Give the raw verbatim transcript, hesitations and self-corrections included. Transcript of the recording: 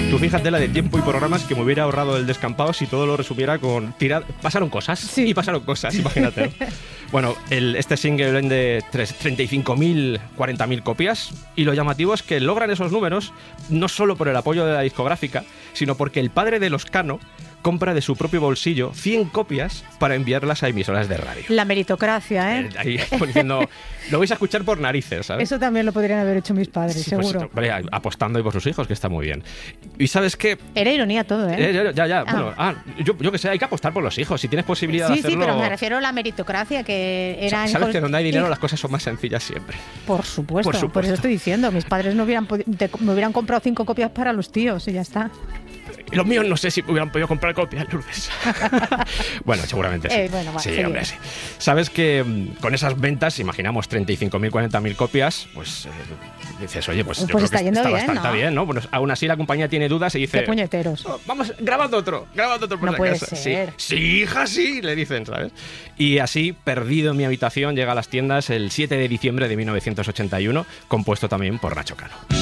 Tú fíjate la de tiempo y programas que me hubiera ahorrado el descampado si todo lo resumiera con tirar. Pasaron cosas. Sí. Y pasaron cosas, imagínate, ¿no? Bueno, el, este single vende treinta y cinco mil, cuarenta mil copias, y lo llamativo es que logran esos números no solo por el apoyo de la discográfica, sino porque el padre de los Cano compra de su propio bolsillo cien copias para enviarlas a emisoras de radio. La meritocracia, ¿eh? Eh, ahí como diciendo, lo vais a escuchar por narices, ¿sabes? Eso también lo podrían haber hecho mis padres, Sí, seguro. pues, hombre, apostando ahí por sus hijos, que está muy bien. ¿Y sabes qué? Era ironía todo, ¿eh? Eh, ya, ya, ya. Ah. Bueno, ah, yo, yo que sé, hay que apostar por los hijos. Si tienes posibilidad Sí, de hacerlo... sí, pero me refiero a la meritocracia, que era... Sabes en- que donde hay dinero las cosas son más sencillas siempre. Por supuesto, Por por, supuesto. eso estoy diciendo. Mis padres no hubieran podi- te- me hubieran comprado cinco copias para los tíos y ya está. Y los míos no sé si hubieran podido comprar copias, Lourdes. Bueno, seguramente sí. Eh, bueno, va, sí, seguimos. hombre, sí. Sabes que mm, con esas ventas, imaginamos treinta y cinco mil, cuarenta mil copias, pues eh, dices, oye, pues, yo Pues creo está que yendo está bien, bastante ¿no? bien, ¿no? Bueno, aún así la compañía tiene dudas y dice... Qué puñeteros. "Oh, vamos, grabad otro, grabad otro por No si puede acaso". ser. Sí, sí, hija, sí, le dicen, ¿sabes? Y así, Perdido en mi habitación, llega a las tiendas el siete de diciembre de mil novecientos ochenta y uno, compuesto también por Nacho Cano.